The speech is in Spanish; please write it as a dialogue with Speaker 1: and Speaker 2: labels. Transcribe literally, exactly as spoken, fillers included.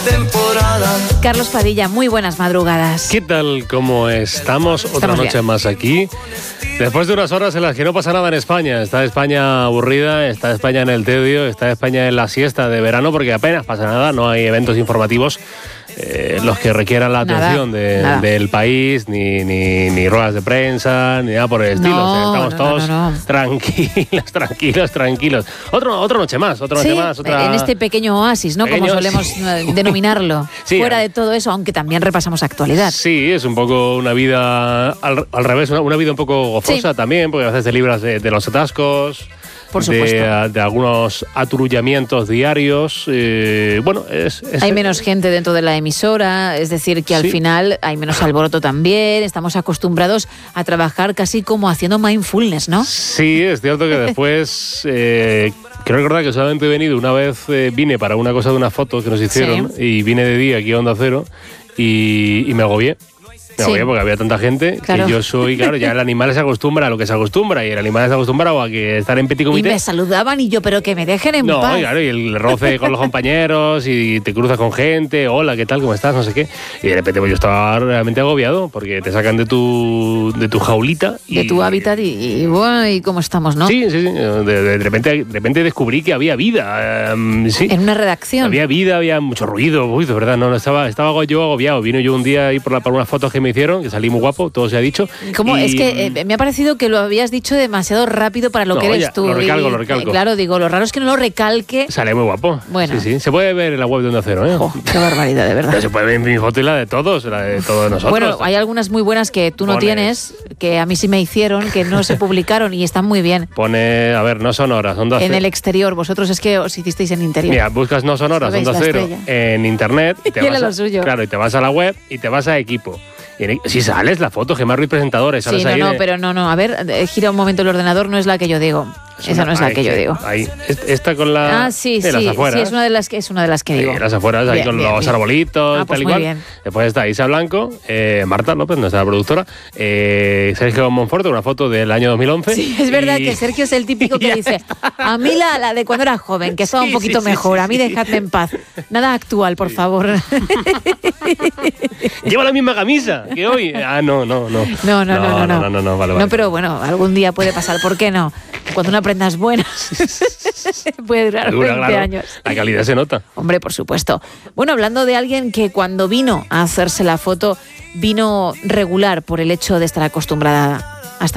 Speaker 1: temporada.
Speaker 2: Carlos Padilla, muy buenas madrugadas.
Speaker 3: ¿Qué tal? ¿Cómo estamos?
Speaker 2: Estamos
Speaker 3: Otra noche
Speaker 2: bien.
Speaker 3: más aquí. Después de unas horas en las que no pasa nada en España. Está España aburrida, está España en el tedio, está España en la siesta de verano porque apenas pasa nada, no hay eventos informativos eh, los que requieran la
Speaker 2: Nada,
Speaker 3: atención de,
Speaker 2: nada.
Speaker 3: del país, ni, ni, ni ruedas de prensa, ni nada por el estilo.
Speaker 2: No,
Speaker 3: O sea, estamos
Speaker 2: no,
Speaker 3: todos
Speaker 2: no, no.
Speaker 3: tranquilos, tranquilos, tranquilos. Otro, otra noche más, otra noche
Speaker 2: Sí,
Speaker 3: más. Otra...
Speaker 2: en este pequeño oasis, ¿no?
Speaker 3: Pequeño,
Speaker 2: Como solemos
Speaker 3: sí.
Speaker 2: eh, denominarlo.
Speaker 3: Sí,
Speaker 2: Fuera
Speaker 3: a-
Speaker 2: de todo eso, aunque también repasamos actualidad.
Speaker 3: Sí, es un poco una vida al, al revés, una, una vida un poco gozosa
Speaker 2: Sí.
Speaker 3: también, porque a veces te libras de, de los atascos,
Speaker 2: Por
Speaker 3: de,
Speaker 2: supuesto.
Speaker 3: de algunos aturullamientos diarios. eh, bueno, es, es-
Speaker 2: Hay menos gente dentro de la emisora, es decir, que al
Speaker 3: Sí.
Speaker 2: final hay menos alboroto también. Estamos acostumbrados a trabajar casi como haciendo mindfulness, ¿no?
Speaker 3: Sí, es cierto que después... eh, Quiero recordar que solamente he venido una vez, eh, vine para una cosa de una foto que nos hicieron y vine de día aquí a Onda Cero y, y me agobié. Me
Speaker 2: Sí.
Speaker 3: agobié porque había tanta gente
Speaker 2: Claro.
Speaker 3: que yo soy, claro, ya el animal se acostumbra a lo que se acostumbra y el animal se acostumbra a que estar en petit
Speaker 2: Y
Speaker 3: comité.
Speaker 2: me saludaban y yo, pero que me dejen en
Speaker 3: No,
Speaker 2: paz.
Speaker 3: claro, y el roce con los compañeros y te cruzas con gente, hola, ¿qué tal? ¿Cómo estás? No sé qué. Y de repente pues yo estaba realmente agobiado porque te sacan de tu, de tu jaulita. Y,
Speaker 2: De tu hábitat y, y, bueno, y cómo estamos, ¿no?
Speaker 3: Sí, sí, sí. De, de repente, de repente descubrí que había vida. em, sí.
Speaker 2: En una redacción.
Speaker 3: Había vida, había mucho ruido. Uy, de verdad, no, no estaba, estaba yo agobiado. Vino yo un día ahí por, la, por unas fotos que me hicieron, que salí muy guapo, todo se ha dicho.
Speaker 2: ¿Cómo?
Speaker 3: Y-
Speaker 2: Es que eh, me ha parecido que lo habías dicho demasiado rápido para lo
Speaker 3: No,
Speaker 2: que eres
Speaker 3: ya,
Speaker 2: tú.
Speaker 3: lo recalco,
Speaker 2: Y,
Speaker 3: lo recalco.
Speaker 2: eh, Claro, digo, lo raro es que no lo recalque.
Speaker 3: Sale muy guapo.
Speaker 2: Bueno.
Speaker 3: Sí, sí. Se puede ver en la web de Onda Cero, ¿eh?
Speaker 2: Jo, qué barbaridad, de verdad.
Speaker 3: Pero se puede ver mi foto y la de todos, la de todos nosotros.
Speaker 2: Bueno, hay algunas muy buenas que tú no
Speaker 3: Pone-
Speaker 2: tienes, que a mí sí me hicieron, que no se publicaron y están muy bien.
Speaker 3: Pone, a ver, no sonoras, Onda
Speaker 2: En
Speaker 3: Cero.
Speaker 2: el exterior, vosotros es que os hicisteis en interior.
Speaker 3: Mira, buscas no sonoras,
Speaker 2: Sabéis,
Speaker 3: Onda
Speaker 2: la
Speaker 3: Cero,
Speaker 2: estrella.
Speaker 3: en internet. Y te
Speaker 2: Y era
Speaker 3: vas a-
Speaker 2: lo suyo.
Speaker 3: Claro, y te vas a la web y te vas a equipo. Y en- si sales la foto, Gemma Ruiz presentadora, y
Speaker 2: Sí,
Speaker 3: sales
Speaker 2: no,
Speaker 3: ahí
Speaker 2: no,
Speaker 3: de-
Speaker 2: pero no, no. A ver, eh, gira un momento el ordenador, no es la que yo digo. Esa
Speaker 3: una-
Speaker 2: no es la
Speaker 3: ahí,
Speaker 2: que yo digo.
Speaker 3: Ahí, Est- esta con la.
Speaker 2: Ah, sí,
Speaker 3: de
Speaker 2: sí,
Speaker 3: las
Speaker 2: sí,
Speaker 3: afueras.
Speaker 2: es una de las que es una de las que
Speaker 3: Sí,
Speaker 2: digo.
Speaker 3: las afueras, ahí
Speaker 2: Bien,
Speaker 3: con
Speaker 2: bien,
Speaker 3: los
Speaker 2: bien.
Speaker 3: arbolitos,
Speaker 2: Ah, pues
Speaker 3: tal y
Speaker 2: muy
Speaker 3: cual.
Speaker 2: bien.
Speaker 3: Después está Isa Blanco, eh, Marta López, nuestra productora, eh, Sergio Monforte, una foto del año dos mil once.
Speaker 2: Sí, es verdad
Speaker 3: y-
Speaker 2: que Sergio es el típico que
Speaker 3: Ya
Speaker 2: dice, a mí la, la de cuando era joven, que estaba
Speaker 3: Sí,
Speaker 2: un poquito
Speaker 3: sí, sí,
Speaker 2: mejor,
Speaker 3: sí,
Speaker 2: a mí
Speaker 3: sí.
Speaker 2: dejadme en paz. Nada actual, por favor.
Speaker 3: Lleva la misma camisa que hoy. Ah, no, no, no.
Speaker 2: No, no, no, no.
Speaker 3: no, no, no, no, vale,
Speaker 2: No,
Speaker 3: vale.
Speaker 2: pero bueno, algún día puede pasar, ¿por qué no? Cuando una prenda es buena, puede durar
Speaker 3: Dura,
Speaker 2: veinte
Speaker 3: claro.
Speaker 2: años.
Speaker 3: La calidad se nota.
Speaker 2: Hombre, por supuesto. Bueno, hablando de alguien que cuando vino a hacerse la foto, vino regular por el hecho de estar acostumbrada